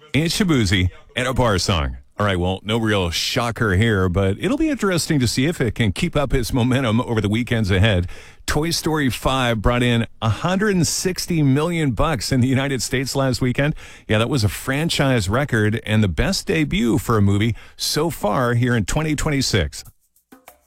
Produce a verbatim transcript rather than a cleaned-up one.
It's Shabuzi and a bar song. All right, well, no real shocker here, but it'll be interesting to see if it can keep up its momentum over the weekends ahead. Toy Story five brought in one hundred sixty million bucks in the United States last weekend. Yeah, that was a franchise record and the best debut for a movie so far here in twenty twenty-six.